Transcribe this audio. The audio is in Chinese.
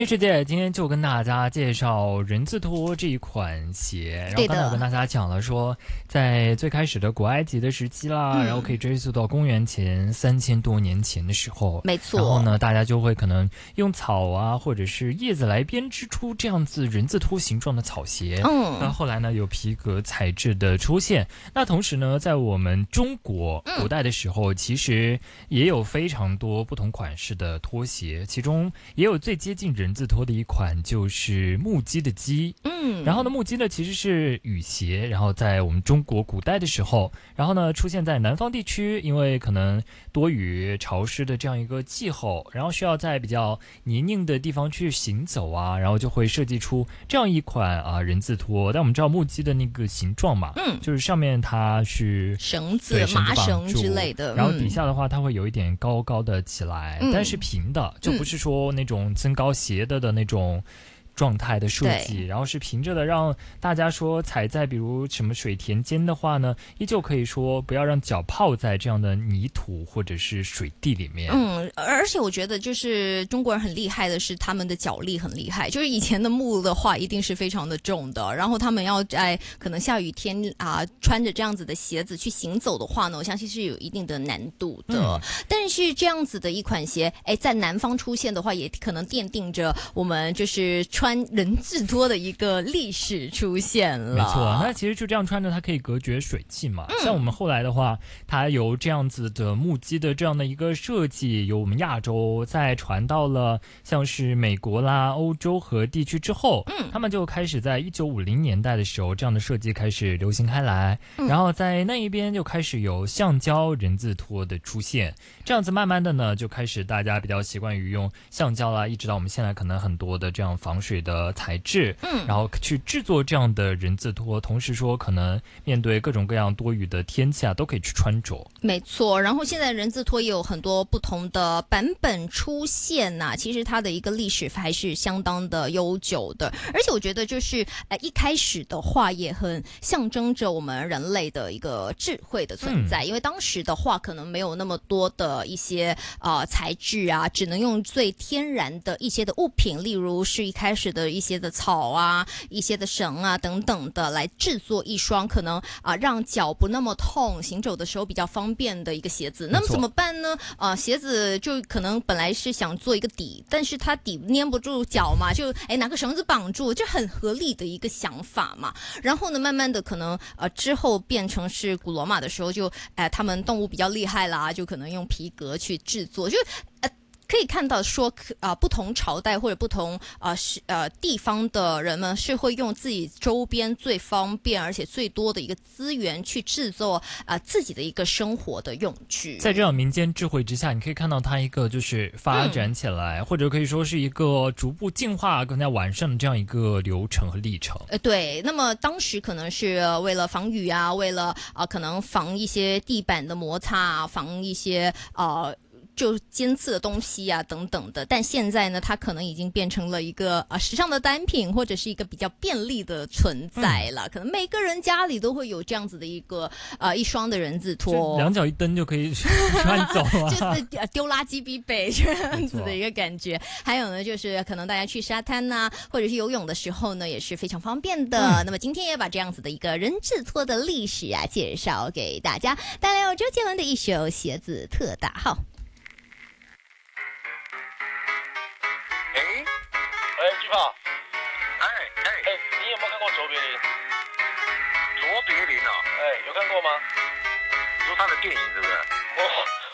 世界今天就跟大家介绍人字拖这一款鞋，然后刚才我跟大家讲了说，在最开始的古埃及的时期啦，然后可以追溯到公元前3000多年前的时候， 没错。 然后呢，大家就会可能用草啊或者是叶子来编织出这样子人字拖形状的草鞋。那后来呢，有皮革材质的出现。那同时呢，在我们中国古代的时候，其实也有非常多不同款式的拖鞋，其中也有最接近人字拖的一款就是木屐的屐。然后呢，木屐呢其实是雨鞋，然后在我们中国古代的时候，然后呢出现在南方地区，因为可能多雨潮湿的这样一个气候，然后需要在比较泥泞的地方去行走啊，然后就会设计出这样一款人字拖。但我们知道木屐的那个形状嘛，就是上面它是绳子、麻绳之类的， 然后底下的话它会有一点高高的起来，但是平的，就不是说那种增高斜的那种状态的设计，然后是平着的，让大家说踩在比如什么水田间的话呢，依旧可以说不要让脚泡在这样的泥土或者是水地里面。 而且我觉得就是中国人很厉害的是他们的脚力很厉害，就是以前的木的话一定是非常的重的，然后他们要在可能下雨天穿着这样子的鞋子去行走的话呢，我相信是有一定的难度的。但是这样子的一款鞋，在南方出现的话，也可能奠定着我们就是穿人字拖的一个历史出现了。 没错，那其实就这样穿着，它可以隔绝水汽嘛。像我们后来的话，它由这样子的木屐的这样的一个设计，由我们亚洲再传到了像是美国啦、欧洲和地区之后，他们就开始在1950年代的时候，这样的设计开始流行开来，然后在那一边就开始有橡胶人字拖的出现，这样子慢慢的呢，就开始大家比较习惯于用橡胶啦，一直到我们现在可能很多的这样防水的材质，然后去制作这样的人字拖，同时说可能面对各种各样多雨的天气都可以去穿着。 没错，然后现在人字拖也有很多不同的版本出现其实它的一个历史还是相当的悠久的，而且我觉得就是一开始的话也很象征着我们人类的一个智慧的存在，因为当时的话可能没有那么多的一些材质只能用最天然的一些的物品，例如是一开始的一些的草一些的绳等等的来制作一双可能让脚不那么痛，行走的时候比较方便的一个鞋子。那么怎么办呢？鞋子就可能本来是想做一个底，但是它底粘不住脚嘛，就拿个绳子绑住，这很合理的一个想法嘛。然后呢，慢慢的可能之后变成是古罗马的时候就他们动物比较厉害啦，就可能用皮革去制作，就可以看到说不同朝代或者不同地方的人们是会用自己周边最方便而且最多的一个资源去制作自己的一个生活的用具。 在这样民间智慧之下，你可以看到它一个就是发展起来，或者可以说是一个逐步进化更加完善的这样一个流程和历程。 对，那么当时可能是为了防雨为了可能防一些地板的摩擦防一些就尖刺的东西等等的，但现在呢，它可能已经变成了一个时尚的单品，或者是一个比较便利的存在了。可能每个人家里都会有这样子的一个一双的人字拖， 两脚一蹬就可以穿走就是丢垃圾必备这样子的一个感觉。还有呢，就是可能大家去沙滩或者是游泳的时候呢，也是非常方便的。那么今天也把这样子的一个人字拖的历史介绍给大家，带来有周杰伦的一首《鞋子特大号》。 巨炮，你有没有看过卓别林？ 卓别林有看过吗？你说他的电影是不是？